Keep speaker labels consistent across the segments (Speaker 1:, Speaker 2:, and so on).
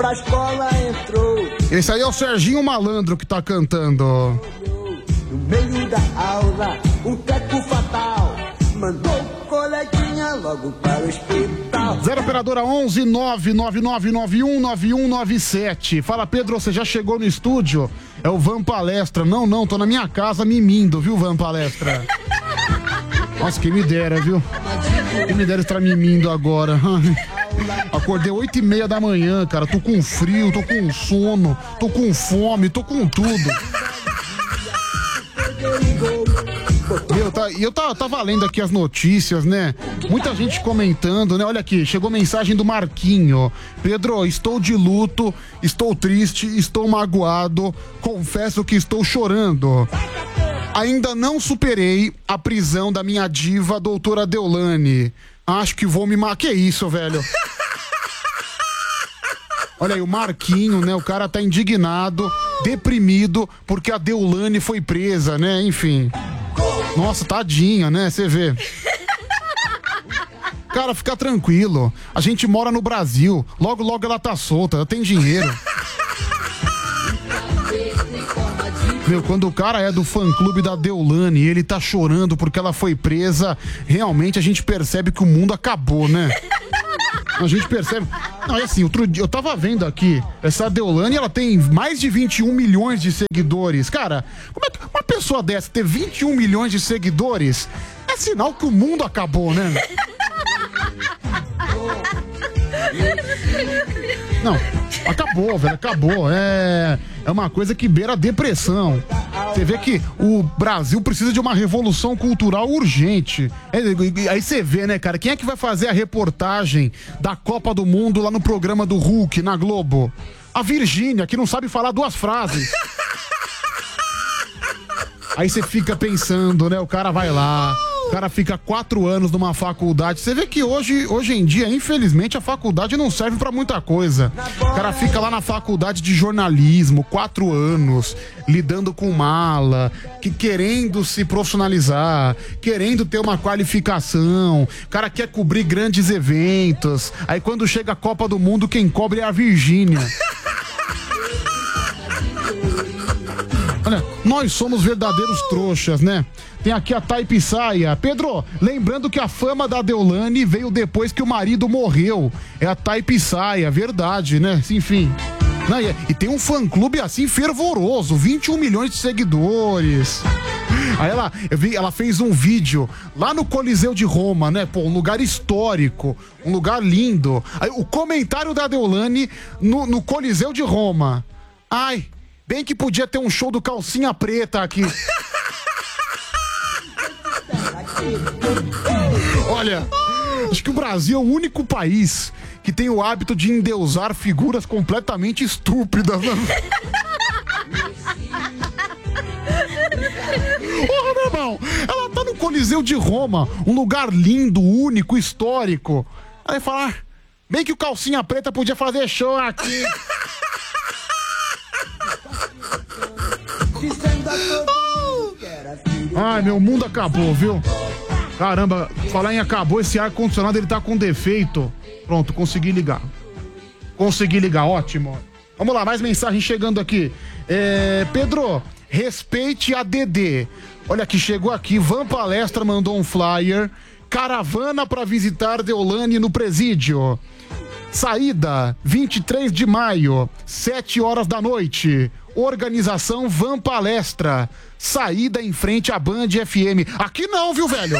Speaker 1: Pra escola entrou.
Speaker 2: Esse aí é o Serginho Malandro que tá cantando.
Speaker 1: No meio da aula, um teco fatal. Mandou o coleguinha logo para o hospital.
Speaker 2: 0 operadora 11 999919197. Fala, Pedro, você já chegou no estúdio? É o Van Palestra. Não, tô na minha casa mimindo, viu, Van Palestra? Nossa, quem me dera, viu? Quem me dera estar mimindo agora. Acordei 8h30 da manhã, cara. Tô com frio, tô com sono, tô com fome, tô com tudo. Eu tava lendo aqui as notícias, né? Muita gente comentando, né? Olha aqui, chegou mensagem do Marquinho. Pedro, estou de luto, estou triste, estou magoado, confesso que estou chorando. Ainda não superei a prisão da minha diva, doutora Deolane. Acho que vou me matar. Que isso, velho? Olha aí, o Marquinho, né? O cara tá indignado, deprimido, porque a Deolane foi presa, né? Enfim. Nossa, tadinha, né? Você vê. Cara, fica tranquilo. A gente mora no Brasil. Logo, logo ela tá solta, ela tem dinheiro. Meu, quando o cara é do fã-clube da Deolane e ele tá chorando porque ela foi presa, realmente a gente percebe que o mundo acabou, né? A gente percebe... Não, é assim, outro dia eu tava vendo aqui, essa Deolane, ela tem mais de 21 milhões de seguidores. Cara, como é que uma pessoa dessa ter 21 milhões de seguidores é sinal que o mundo acabou, né? Não, acabou, velho, acabou. É uma coisa que beira a depressão. Você vê que o Brasil precisa de uma revolução cultural urgente. Aí você vê, né, cara, quem é que vai fazer a reportagem da Copa do Mundo lá no programa do Hulk, na Globo? A Virgínia, que não sabe falar 2 frases. Aí você fica pensando, né, o cara vai lá... O cara fica 4 anos numa faculdade. Você vê que hoje em dia, infelizmente, a faculdade não serve pra muita coisa. O cara fica lá na faculdade de jornalismo, 4 anos, lidando com mala, querendo se profissionalizar, querendo ter uma qualificação. O cara quer cobrir grandes eventos. Aí quando chega a Copa do Mundo, quem cobre é a Virgínia. Olha, nós somos verdadeiros trouxas, né? Tem aqui a Type Saia. Pedro, lembrando que a fama da Deolane veio depois que o marido morreu. É a Type Saia, verdade, né? Enfim. E tem um fã-clube assim fervoroso, 21 milhões de seguidores. Aí ela fez um vídeo lá no Coliseu de Roma, né? Pô, um lugar histórico, um lugar lindo. Aí o comentário da Deolane no Coliseu de Roma. Ai, bem que podia ter um show do Calcinha Preta aqui. Olha, acho que o Brasil é o único país que tem o hábito de endeusar figuras completamente estúpidas. Porra, meu irmão, ela tá no Coliseu de Roma, um lugar lindo, único, histórico. Aí fala, bem que o Calcinha Preta podia fazer show aqui. Ai, meu mundo acabou, viu? Caramba, falar em acabou, esse ar-condicionado ele tá com defeito. Pronto, consegui ligar. Ótimo. Vamos lá, mais mensagem chegando aqui. Pedro, respeite a Dedê. Olha que chegou aqui, Van Palestra mandou um flyer. Caravana pra visitar Deolane no presídio. Saída, 23 de maio, 7 horas da noite. Organização Van Palestra. Saída em frente à Band FM. Aqui não, viu, velho?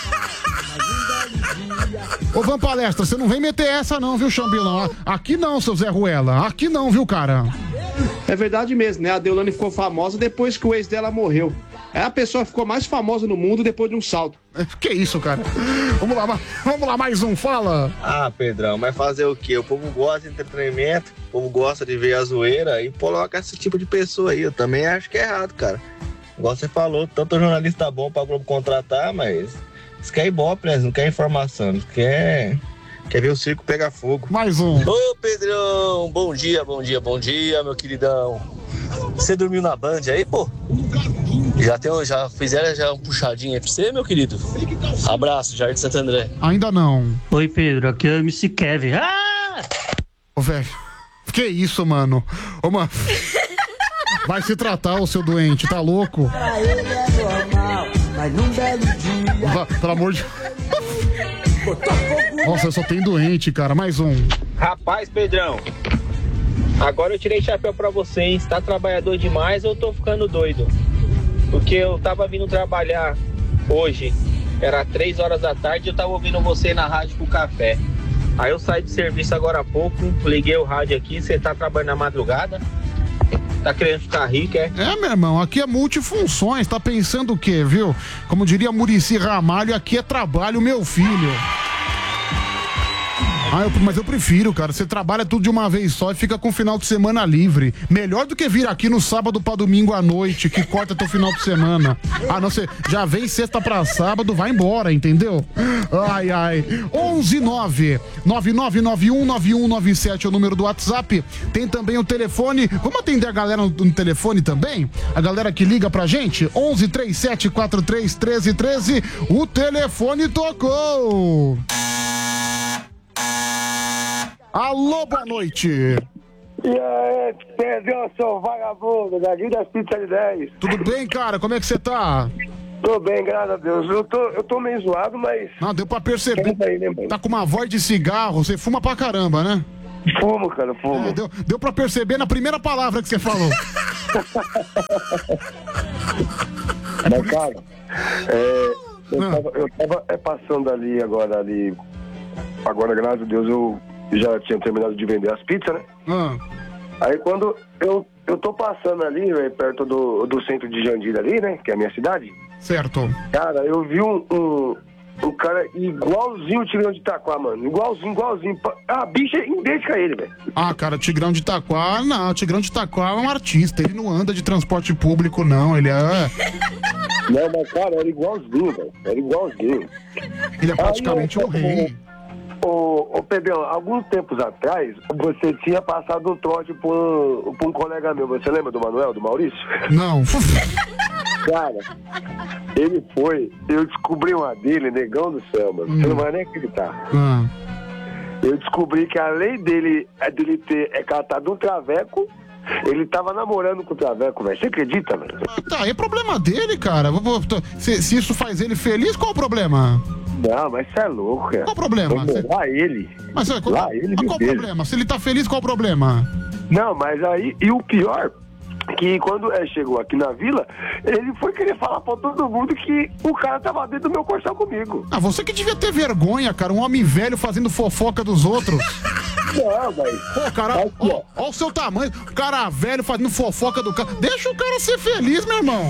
Speaker 2: Ô, Van Palestra, você não vem meter essa não, viu, Chambilão? Aqui não, seu Zé Ruela. Aqui não, viu, cara?
Speaker 3: É verdade mesmo, né? A Deolane ficou famosa depois que o ex dela morreu. É a pessoa que ficou mais famosa no mundo depois de um salto.
Speaker 2: Que isso, cara? Vamos lá, mais um, fala.
Speaker 4: Ah, Pedrão, mas fazer o quê? O povo gosta de entretenimento, o povo gosta de ver a zoeira e coloca esse tipo de pessoa aí. Eu também acho que é errado, cara. Igual você falou, tanto jornalista bom pra Globo contratar, mas isso quer ibope, né? Não quer informação, não quer ver o circo pegar fogo.
Speaker 2: Mais um.
Speaker 5: Ô, Pedrão, bom dia, meu queridão. Você dormiu na Band aí, pô? Já fizeram um puxadinho aí pra você, meu querido? Abraço, Jardim Santo André.
Speaker 2: Ainda não.
Speaker 6: Oi, Pedro, aqui é o MC Kevin.
Speaker 2: Ô, velho, Que isso, mano? Ô, mano. Vai se tratar, ô seu doente, tá louco?
Speaker 1: Pra ele é normal, mas num belo dia.
Speaker 2: Pelo amor de...
Speaker 1: Botou fogo.
Speaker 2: Nossa, só tem doente, cara. Mais um.
Speaker 6: Rapaz, Pedrão, agora eu tirei chapéu pra vocês. Tá trabalhador demais ou eu tô ficando doido? Porque eu tava vindo trabalhar hoje, era 3 horas da tarde, eu tava ouvindo você na rádio com café. Aí eu saí de serviço agora há pouco, liguei o rádio aqui, você tá trabalhando na madrugada? Tá querendo ficar rico, é?
Speaker 2: É, meu irmão, aqui é multifunções, tá pensando o quê, viu? Como diria Muricy Ramalho, aqui é trabalho, meu filho. Mas eu prefiro, cara. Você trabalha tudo de uma vez só e fica com o final de semana livre. Melhor do que vir aqui no sábado pra domingo à noite, que corta teu final de semana. Ah, não, você já vem sexta pra sábado, vai embora, entendeu? Ai, ai. 119-9991-9197 é o número do WhatsApp. Tem também o telefone. Vamos atender a galera no telefone também? A galera que liga pra gente? 11-3743-1313. O telefone tocou. Alô, boa noite.
Speaker 7: E aí, Pedro, seu vagabundo, daqui das pizzas de 10.
Speaker 2: Tudo bem, cara? Como é que você tá?
Speaker 7: Tô bem, graças a Deus. Eu tô meio zoado, mas...
Speaker 2: Não, deu pra perceber.
Speaker 7: Aí, né,
Speaker 2: tá com uma voz de cigarro, você fuma pra caramba, né?
Speaker 7: Fumo, cara, fumo.
Speaker 2: É, deu pra perceber na primeira palavra que você falou.
Speaker 7: Mas, cara, eu tava passando agora, graças a Deus, eu já tinha terminado de vender as pizzas, né? Aí quando eu tô passando ali, véio, perto do centro de Jandira ali, né? Que é a minha cidade.
Speaker 2: Certo.
Speaker 7: Cara, eu vi um cara igualzinho o Tigrão de Itaquá, mano. Igualzinho. A bicha é idêntica a ele, velho.
Speaker 2: Ah, cara, o Tigrão de Itaquá, não. O Tigrão de Itaquá é um artista. Ele não anda de transporte público, não. Ele é...
Speaker 7: Não, mas, cara, era igualzinho, velho. Era igualzinho.
Speaker 2: Ele é praticamente um rei.
Speaker 7: Ô, Pedrão, alguns tempos atrás, você tinha passado um trote por um colega meu. Você lembra do Manuel, do Maurício?
Speaker 2: Não.
Speaker 7: Cara, ele foi... Eu descobri uma dele, negão do céu, mano. Você não vai nem acreditar. Eu descobri que além dele ter catado um traveco, ele tava namorando com o traveco, velho. Você acredita, velho?
Speaker 2: Tá, é problema dele, cara. Se isso faz ele feliz, qual o problema?
Speaker 7: Não, mas você é louco, cara.
Speaker 2: Qual o problema?
Speaker 7: Lá ele.
Speaker 2: Mas
Speaker 7: lá ele,
Speaker 2: qual o problema? Se ele tá feliz, qual o problema?
Speaker 7: Não, mas aí... E o pior... Que quando chegou aqui na vila, ele foi querer falar pra todo mundo que o cara tava dentro do meu colchão comigo.
Speaker 2: Ah, você que devia ter vergonha, cara. Um homem velho fazendo fofoca dos outros.
Speaker 7: Não, mas...
Speaker 2: Pô, cara, ó o seu tamanho. O cara velho fazendo fofoca do cara. Deixa o cara ser feliz, meu irmão.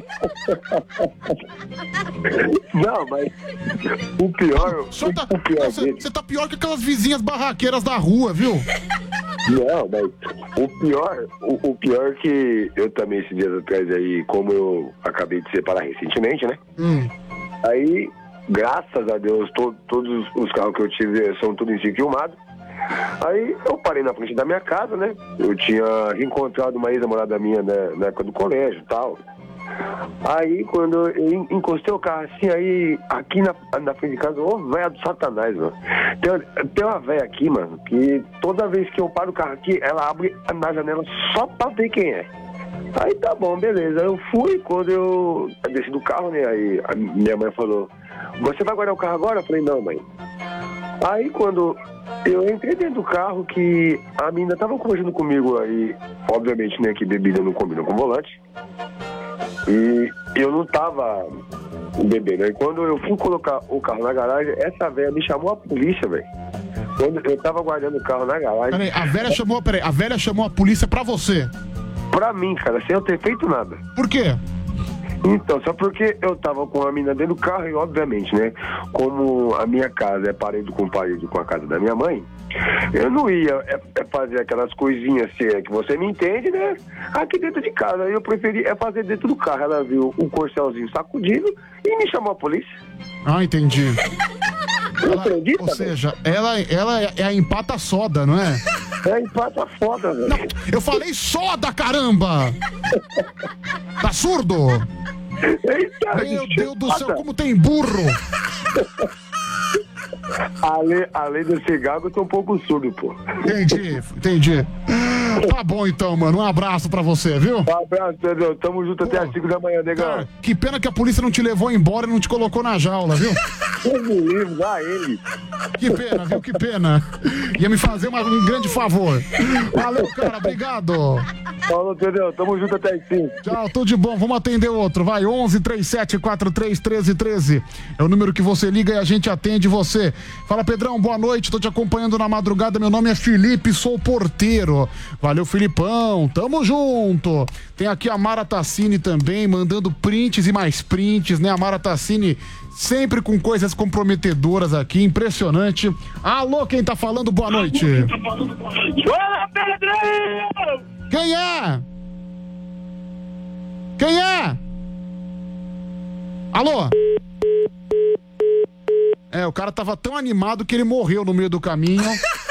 Speaker 7: Não, mas... O pior... Você
Speaker 2: tá pior que aquelas vizinhas barraqueiras da rua, viu?
Speaker 7: Não, mas o pior que eu também esses dias atrás aí, como eu acabei de separar recentemente, né? Aí, graças a Deus, todos os carros que eu tive são tudo em si filmado. Aí eu parei na frente da minha casa, né? Eu tinha reencontrado uma ex-namorada minha, né, na época do colégio e tal. Aí quando eu encostei o carro assim, aí aqui na frente de casa, ô véia do satanás, mano. Tem uma véia aqui, mano, que toda vez que eu paro o carro aqui, ela abre na janela só pra ver quem é. Aí tá bom, beleza. Eu fui, quando eu desci do carro, né? Aí a minha mãe falou, você vai guardar o carro agora? Eu falei, não, mãe. Aí quando eu entrei dentro do carro, que a menina tava conversando comigo aí, obviamente, né, que bebida não combina com volante. E eu não tava bebendo. Aí quando eu fui colocar o carro na garagem, essa velha me chamou a polícia, velho. Quando eu tava guardando o carro na garagem...
Speaker 2: Peraí, a velha chamou a polícia pra você?
Speaker 7: Pra mim, cara, sem eu ter feito nada.
Speaker 2: Por quê?
Speaker 7: Então, só porque eu tava com a mina dentro do carro e, obviamente, né, como a minha casa é parede com a casa da minha mãe, eu não ia fazer aquelas coisinhas, se é que você me entende, né, aqui dentro de casa. Eu preferi fazer dentro do carro. Ela viu um corcelzinho sacudindo e me chamou a polícia.
Speaker 2: Ah, entendi.
Speaker 7: Acredita,
Speaker 2: ou seja, ela é a empata soda, não é?
Speaker 7: É empata foda, velho.
Speaker 2: Não, eu falei soda, caramba! Tá surdo?
Speaker 7: Eita,
Speaker 2: Meu Deus do céu, como tem burro!
Speaker 7: Além de ser gago, eu tô um pouco surdo, pô.
Speaker 2: Entendi. Tá bom então, mano. Um abraço pra você, viu?
Speaker 7: Um abraço, Pedro. Tamo junto até às 5 da manhã, negão.
Speaker 2: Cara, que pena que a polícia não te levou embora e não te colocou na jaula, viu?
Speaker 7: Livro, dá ele.
Speaker 2: Que pena, viu? Que pena. Ia me fazer um grande favor. Valeu, cara. Obrigado.
Speaker 7: Falou, Pedro. Tamo junto até às 5.
Speaker 2: Tchau, tudo de bom. Vamos atender outro. Vai, 11 37 43 13 13. É o número que você liga e a gente atende você. Fala, Pedrão, boa noite. Tô te acompanhando na madrugada. Meu nome é Felipe, sou porteiro. Valeu, Filipão. Tamo junto. Tem aqui a Mara Tassini também, mandando prints e mais prints, né? A Mara Tassini sempre com coisas comprometedoras aqui. Impressionante. Alô, quem tá falando? Boa noite.
Speaker 8: Olá, Pedrão!
Speaker 2: Quem é? Quem é? Alô? O cara tava tão animado que ele morreu no meio do caminho.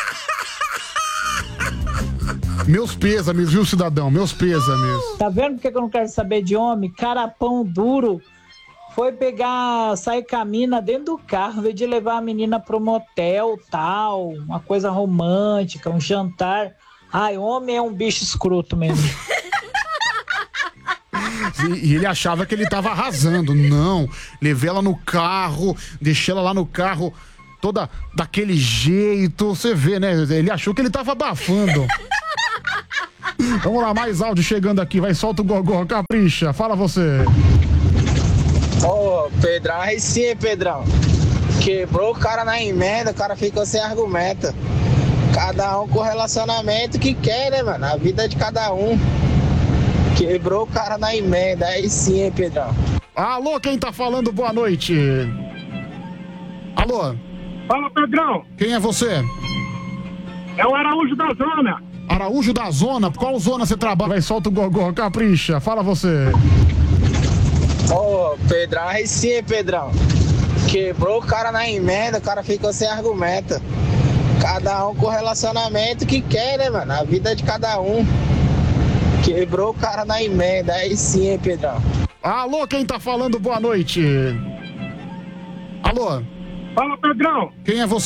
Speaker 2: Meus pêsames, viu, cidadão? Meus pêsames.
Speaker 9: Tá vendo porque que eu não quero saber de homem? Carapão duro. Foi sair com a mina dentro do carro, em vez de levar a menina pro motel, tal, uma coisa romântica, um jantar. Ai, homem é um bicho escroto mesmo.
Speaker 2: E ele achava que ele tava arrasando. Não, levei ela no carro, deixei ela lá no carro, toda daquele jeito. Você vê, né? Ele achou que ele tava abafando. Vamos lá, mais áudio chegando aqui. Vai, solta o gogó, capricha. Fala você.
Speaker 6: Ô, Pedrão, aí sim, Pedrão. Quebrou o cara na emenda, o cara ficou sem argumento. Cada um com o relacionamento que quer, né, mano? A vida é de cada um. Quebrou o cara na emenda, aí sim, hein, Pedrão.
Speaker 2: Alô, quem tá falando? Boa noite. Alô?
Speaker 8: Fala, Pedrão.
Speaker 2: Quem é você?
Speaker 8: É o Araújo da Zona.
Speaker 2: Araújo da Zona? Qual zona você trabalha? Vai, solta o gogó, capricha. Fala você.
Speaker 6: Ô, Pedrão, aí sim, hein, Pedrão. Quebrou o cara na emenda, o cara ficou sem argumento. Cada um com o relacionamento que quer, né, mano? A vida é de cada um. Quebrou o cara na emenda, aí sim, hein, Pedrão.
Speaker 2: Alô, quem tá falando? Boa noite. Alô?
Speaker 8: Fala, Pedrão.
Speaker 2: Quem é você?